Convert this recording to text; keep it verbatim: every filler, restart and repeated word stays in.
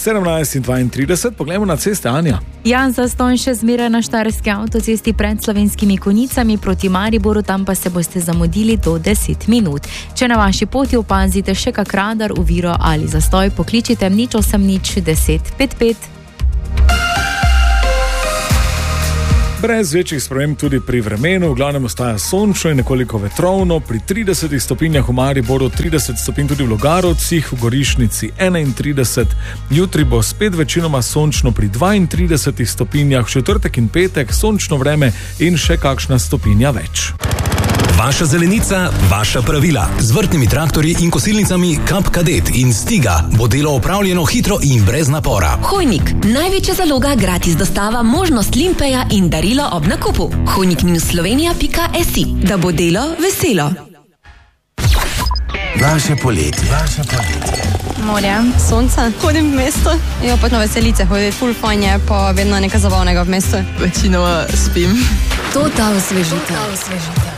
sedemnajst in dvaintrideset, poglejmo na ceste, Anja. Jan zaston še zmeraj na Štajerski avtocesti pred Slovenskimi Konjicami proti Mariboru, tam pa se boste zamudili do deset minut. Če na vaši poti opazite še kak radar, oviro ali zastoj, pokličite nič osem nič deset pet pet. Brez večjih sprememb tudi pri vremenu, v glavnem ostaja sončno in nekoliko vetrovno, pri tridesetih stopinjah v Mariboru, trideset stopinj tudi v Logarovcih, v Gorišnici enaintrideset, jutri bo spet večinoma sončno pri dvaintridesetih stopinjah, v četrtek in petek sončno vreme in še kakšna stopinja več. Vaša zelenica, vaša pravila. Z vrtnimi traktorji in kosilnicami Kap Kadet in Stiga bo delo opravljeno hitro in brez napora. Hojnik, največja zaloga, gratis dostava, možnost limpeja in darilo ob nakupu. hojnik slovenija pika si, da bo delo veselo. Vaše poletje. Vaše poletje. Morje, sonce, hodim v mesto. Jo, pa na veselice hodim, ful fajn je, pa vedno nekaj zabavnega v mestu. Večinoma spim. To ta osvežitev.